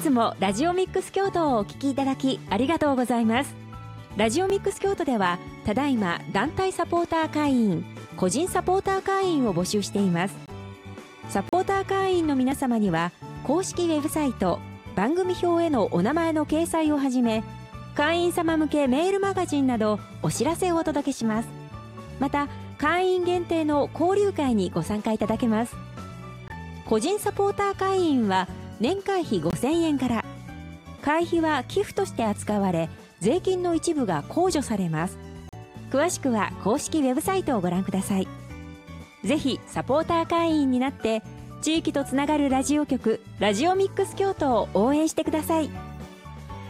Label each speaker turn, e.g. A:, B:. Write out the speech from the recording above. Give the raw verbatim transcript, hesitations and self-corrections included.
A: つもラジオミックス京都をお聞きいただきありがとうございます。ラジオミックス京都ではただいま団体サポーター会員、個人サポーター会員を募集しています。サポーター会員の皆様には公式ウェブサイト、番組表へのお名前の掲載をはじめ、会員様向けメールマガジンなどお知らせをお届けします。また会員限定の交流会にご参加いただけます。個人サポーター会員は年会費ごせんえんから、会費は寄付として扱われ、税金の一部が控除されます。詳しくは公式ウェブサイトをご覧ください。ぜひサポーター会員になって地域とつながるラジオ局ラジオミックス京都を応援してください。